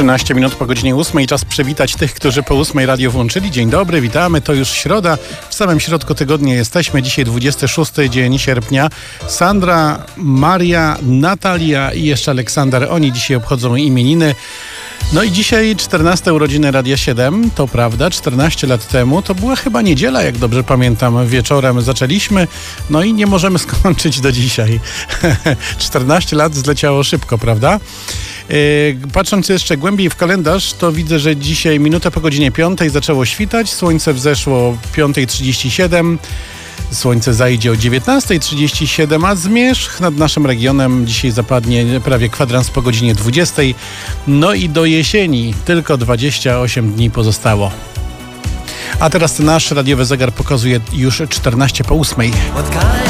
13 minut po godzinie 8. Czas przywitać tych, którzy po 8 radio włączyli. Dzień dobry, witamy. To już środa. W samym środku tygodnia jesteśmy. Dzisiaj 26 dzień sierpnia. Sandra, Maria, Natalia i jeszcze Aleksander. Oni dzisiaj obchodzą imieniny. No i dzisiaj 14 urodziny Radia 7, to prawda, 14 lat temu, to była chyba niedziela, jak dobrze pamiętam, wieczorem zaczęliśmy, no i nie możemy skończyć do dzisiaj. 14 lat zleciało szybko, prawda? Patrząc jeszcze głębiej w kalendarz, to widzę, że dzisiaj minutę po godzinie 5 zaczęło świtać, słońce wzeszło 5:37, słońce zajdzie o 19:37, a zmierzch nad naszym regionem dzisiaj zapadnie prawie kwadrans po godzinie 20. No i do jesieni tylko 28 dni pozostało. A teraz nasz radiowy zegar pokazuje już 14 po 8.